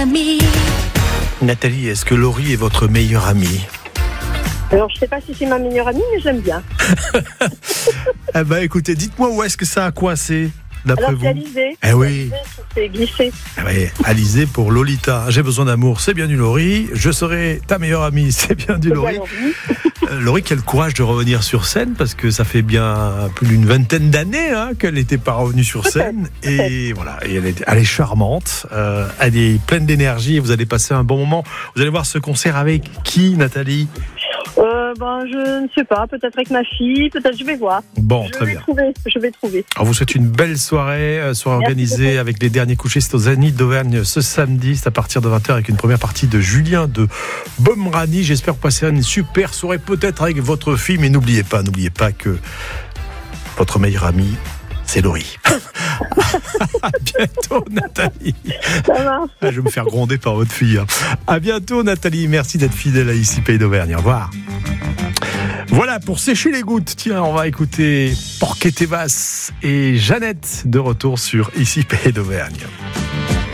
amie. Nathalie, est-ce que Laurie est votre meilleure amie? Alors, je sais pas si c'est ma meilleure amie, mais j'aime bien. Eh ben, écoutez, dites-moi où est-ce que ça a coincé, d'après Alors, vous? c'est Alizé. Eh oui. C'est glissé. Ah oui, Alizé pour Lolita. J'ai besoin d'amour, c'est bien du Laurie. Je serai ta meilleure amie, c'est bien du Laurie. Laurie, quel courage de revenir sur scène, parce que ça fait bien plus d'une vingtaine d'années qu'elle n'était pas revenue sur scène. Et voilà, et elle est charmante, elle est pleine d'énergie et vous allez passer un bon moment. Vous allez voir ce concert avec qui, Nathalie? Je ne sais pas, peut-être avec ma fille, peut-être je vais voir. Bon, très bien. Je vais trouver. Alors, vous souhaite une belle soirée, organisée avec les derniers couchers. C'est au Zénith d'Auvergne ce samedi, c'est à partir de 20h avec une première partie de Julien de Bomrani. J'espère passer une super soirée, peut-être avec votre fille, mais n'oubliez pas que votre meilleure amie, c'est Laurie. À bientôt, Nathalie. Ça marche. Je vais me faire gronder par votre fille. À bientôt, Nathalie. Merci d'être fidèle à ICI Pays d'Auvergne. Au revoir. Voilà, pour sécher les gouttes, tiens, on va écouter Porquet Tevas et Jeannette de retour sur ICI Pays d'Auvergne.